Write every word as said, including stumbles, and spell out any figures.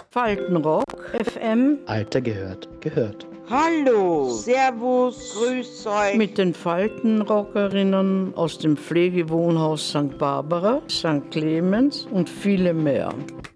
Faltenrock, F M. Alter gehört, gehört. Hallo, Servus, grüß euch. Mit den Faltenrockerinnen aus dem Pflegewohnhaus Sankt Barbara, Sankt Clemens und viele mehr.